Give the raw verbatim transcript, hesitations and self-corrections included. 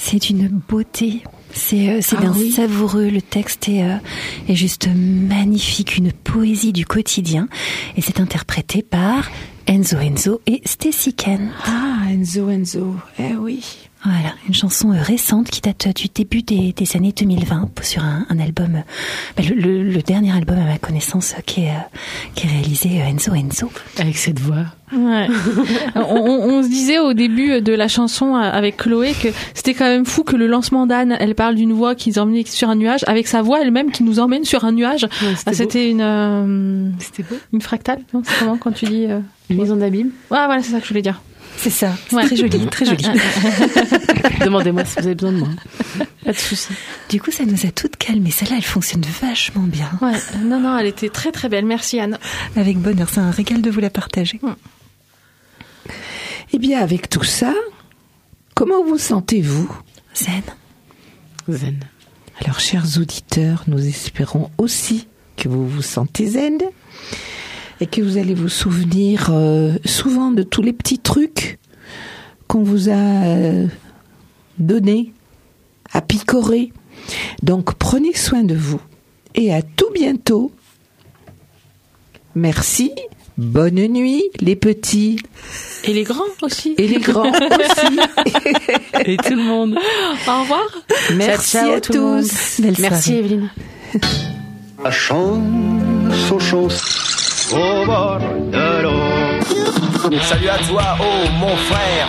C'est d'une beauté. C'est, euh, c'est ah, d'un oui. savoureux. Le texte est, euh, est juste magnifique, une poésie du quotidien. Et c'est interprété par Enzo Enzo et Stacy Ken. Ah, Enzo Enzo, eh oui. Voilà, une chanson récente qui date du début des, des années deux mille vingt sur un, un album, bah le, le, le dernier album à ma connaissance qui est, qui est réalisé Enzo Enzo. Avec cette voix. Ouais. on, on, on se disait au début de la chanson avec Chloé que c'était quand même fou que le lancement d'Anne, elle parle d'une voix qui nous emmène sur un nuage, avec sa voix elle-même qui nous emmène sur un nuage. Ouais, c'était, ah, c'était une, euh, c'était beau. Une fractale, non? C'est comment quand tu dis euh, une maison d'abîme? Ouais, voilà, c'est ça que je voulais dire. C'est ça, c'est ouais. très joli, très joli. Demandez-moi si vous avez besoin de moi. Pas de souci. Du coup, ça nous a toutes calmées. Celle-là, elle fonctionne vachement bien. Ouais, non, non, elle était très très belle. Merci Anne. Avec bonheur, c'est un régal de vous la partager. Mm. Eh bien, avec tout ça, comment vous sentez-vous? Zen. Zen. Alors, chers auditeurs, nous espérons aussi que vous vous sentez zen. Et que vous allez vous souvenir euh, souvent de tous les petits trucs qu'on vous a euh, donnés, à picorer. Donc prenez soin de vous et à tout bientôt. Merci, bonne nuit les petits. Et les grands aussi. Et les grands aussi. Et tout le monde. Au revoir. Merci ciao, ciao, à tous. Belle Merci soirée. Evelyne. La chanson, chanson. Au bord de l'eau. Salut à toi, oh mon frère.